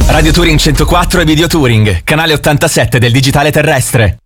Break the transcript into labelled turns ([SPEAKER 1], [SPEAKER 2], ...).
[SPEAKER 1] Radio Touring 104 e Video Touring, canale 87 del digitale terrestre.